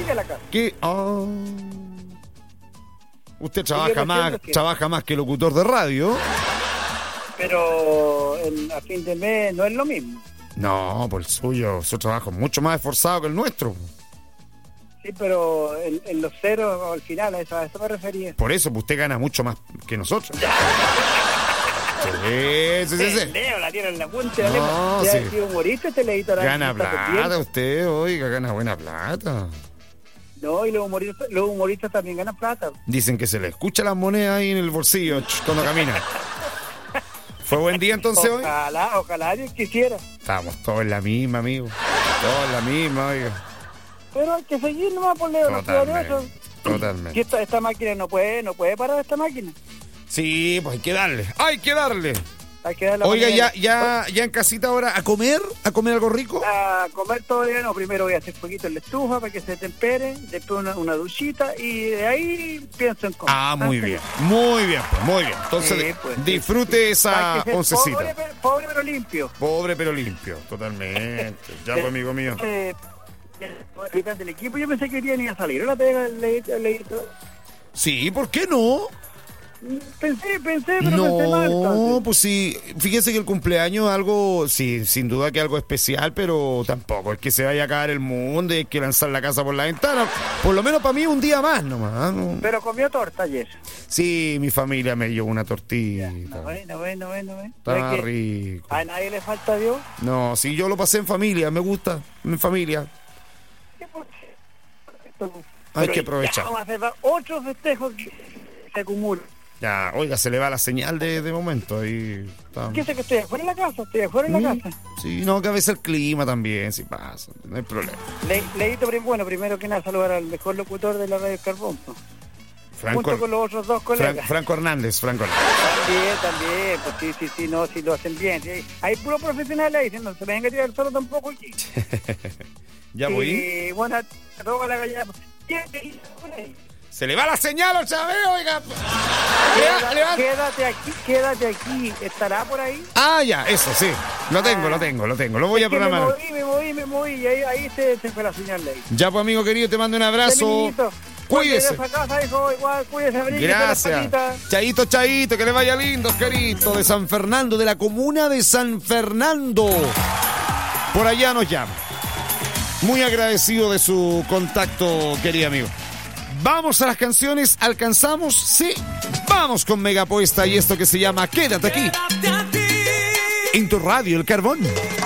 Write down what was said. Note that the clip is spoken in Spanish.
chica la casa. ¿Qué? Usted trabaja más que locutor de radio. Pero a fin de mes no es lo mismo. No, por el suyo, su trabajo es mucho más esforzado que el nuestro. Sí, pero en los ceros al final, a eso me refería. Por eso, pues usted gana mucho más que nosotros. Sí. Leo, la tiene en la punta. No, ya sí. sido humorista, este leíto. Gana plata usted, oiga, gana buena plata. No, y los humoristas también ganan plata. Dicen que se le escucha las monedas ahí en el bolsillo cuando camina. ¿Fue buen día entonces hoy? Ojalá Dios quisiera. Estamos todos en la misma, amigo. Todos en la misma, oiga. Pero hay que seguir nomás por Leo. Totalmente. Y esta máquina no puede parar esta máquina. Sí, pues hay que darle. Hay que darle. Oiga, ya en casita ahora, ¿a comer algo rico? A comer todavía no. Primero voy a hacer fueguito en la estufa para que se tempere. Después una duchita y de ahí pienso en comer. Muy bien. Entonces, sí, pues, disfrute esa oncecita. Pobre pero limpio. Pobre pero limpio, totalmente. Ya pues, amigo mío. Del equipo, yo pensé que iban a salir. ¿No te leí todo? Sí, ¿por qué no? Pensé, pero pensé mal. No, pues sí, fíjese que el cumpleaños es algo, sí, sin duda que algo especial, pero tampoco es que se vaya a acabar el mundo y hay que lanzar la casa por la ventana. Por lo menos para mí un día más nomás, ¿no? Pero comió torta ayer. Sí, mi familia me dio una tortilla. Bueno. Está rico. ¿A nadie le falta Dios? No, sí, yo lo pasé en familia, me gusta, en familia. Hay que aprovechar. Vamos a hacer otro festejo que se acumula. Ya, oiga, se le va la señal de momento. Ahí ¿Qué sé que estoy afuera en la casa? Sí, no, que a veces el clima también, sí pasa, no hay problema. Leíto, primero que nada, saludar al mejor locutor de la Radio Carbón. Junto con los otros dos colegas. Franco Hernández. También, pues sí, no, si lo hacen bien. Sí. Hay puro profesional ahí, no se venga a tirar solo tampoco aquí. Ya voy. Y bueno, toca la gallina. Se le va la señal al chaveo, oiga. Quédate aquí. ¿Estará por ahí? Ya, eso sí. Lo tengo. Lo voy a programar. Me moví y ahí se fue la señal de ahí. Ya pues, amigo querido, te mando un abrazo. Cuídese. Gracias. Chaito, que le vaya lindo, querido. De San Fernando, de la comuna de San Fernando. Por allá nos llama. Muy agradecido de su contacto, querido amigo. Vamos a las canciones, ¿alcanzamos? Sí, vamos con Megapuesta y esto que se llama Quédate aquí, en tu radio El Carbón.